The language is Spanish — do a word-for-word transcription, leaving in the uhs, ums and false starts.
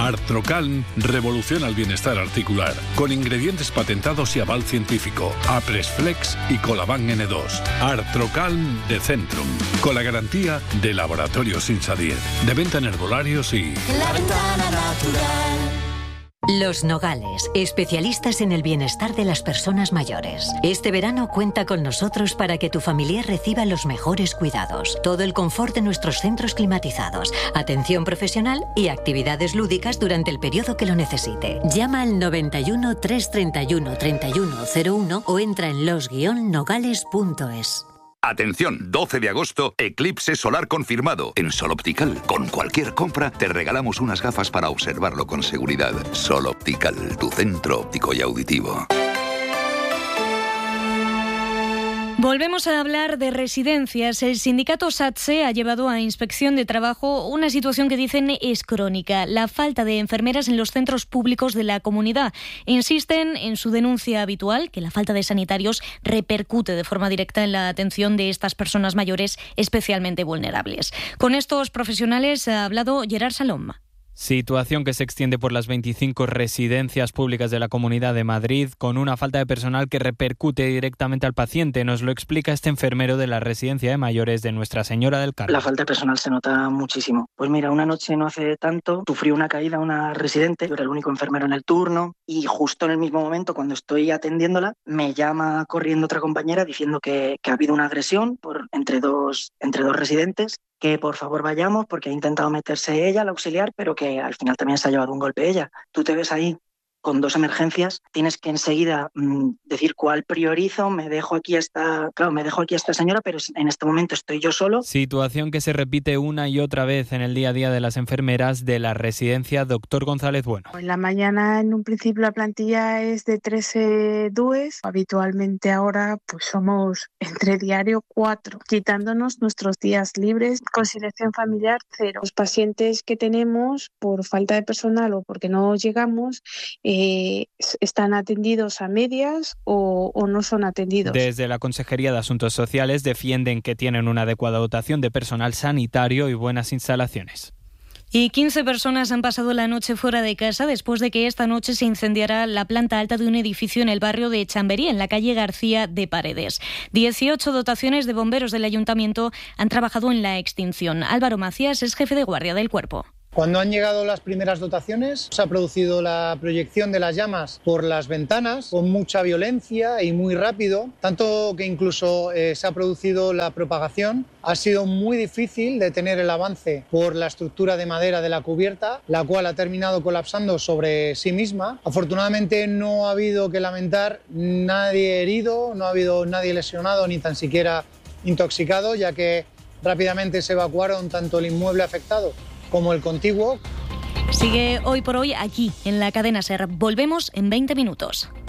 Artrocalm revoluciona el bienestar articular, con ingredientes patentados y aval científico. Apresflex y Colaban N dos. Artrocalm de Centrum, con la garantía de Laboratorios Insadiet. De venta en herbolarios y... La Ventana Natural. Los Nogales, especialistas en el bienestar de las personas mayores. Este verano cuenta con nosotros para que tu familiar reciba los mejores cuidados, todo el confort de nuestros centros climatizados, atención profesional y actividades lúdicas durante el periodo que lo necesite. Llama al noventa y uno, trescientos treinta y uno, treinta y uno cero uno o entra en los guion nogales punto es. Atención, doce de agosto, eclipse solar confirmado en Sol Optical. Con cualquier compra te regalamos unas gafas para observarlo con seguridad. Sol Optical, tu centro óptico y auditivo. Volvemos a hablar de residencias. El sindicato SATSE ha llevado a inspección de trabajo una situación que dicen es crónica, la falta de enfermeras en los centros públicos de la comunidad. Insisten en su denuncia habitual, que la falta de sanitarios repercute de forma directa en la atención de estas personas mayores especialmente vulnerables. Con estos profesionales ha hablado Gerard Salom. Situación que se extiende por las veinticinco residencias públicas de la Comunidad de Madrid, con una falta de personal que repercute directamente al paciente. Nos lo explica este enfermero de la residencia de mayores de Nuestra Señora del Carmen. La falta de personal se nota muchísimo. Pues mira, una noche no hace tanto sufrió una caída una residente, yo era el único enfermero en el turno y justo en el mismo momento, cuando estoy atendiéndola, me llama corriendo otra compañera diciendo que, que ha habido una agresión por, entre, dos, entre dos residentes, que por favor vayamos porque ha intentado meterse ella, la auxiliar, pero que al final también se ha llevado un golpe ella. Tú te ves ahí con dos emergencias, tienes que enseguida mmm, decir cuál priorizo, me dejo aquí a esta, claro, me dejo aquí a esta señora, pero en este momento estoy yo solo. Situación que se repite una y otra vez en el día a día de las enfermeras de la residencia Doctor González Bueno. En la mañana, en un principio, la plantilla es de trece D U Es. Habitualmente ahora pues somos entre diario cuatro, quitándonos nuestros días libres. Conciliación familiar cero. Los pacientes que tenemos por falta de personal o porque no llegamos, Eh, están atendidos a medias o, o no son atendidos. Desde la Consejería de Asuntos Sociales defienden que tienen una adecuada dotación de personal sanitario y buenas instalaciones. Y quince personas han pasado la noche fuera de casa después de que esta noche se incendiara la planta alta de un edificio en el barrio de Chamberí, en la calle García de Paredes. dieciocho dotaciones de bomberos del ayuntamiento han trabajado en la extinción. Álvaro Macías es jefe de guardia del cuerpo. Cuando han llegado las primeras dotaciones, se ha producido la proyección de las llamas por las ventanas con mucha violencia y muy rápido, tanto que incluso eh, se ha producido la propagación. Ha sido muy difícil detener el avance por la estructura de madera de la cubierta, la cual ha terminado colapsando sobre sí misma. Afortunadamente no ha habido que lamentar nadie herido, no ha habido nadie lesionado ni tan siquiera intoxicado, ya que rápidamente se evacuaron tanto el inmueble afectado como el contiguo. Sigue hoy por hoy aquí, en la cadena SER. Volvemos en veinte minutos.